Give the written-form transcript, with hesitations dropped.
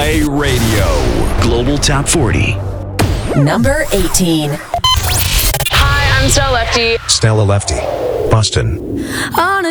Play Radio. Global Top 40. Number 18. Hi, I'm Stella Lefty. Stella Lefty, Boston. On